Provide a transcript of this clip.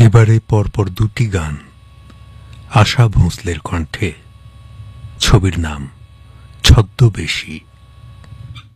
এবারে পরপর দুটি গান আশা ভোঁসলের কণ্ঠে। ছবির নাম ছদ্মবেশী।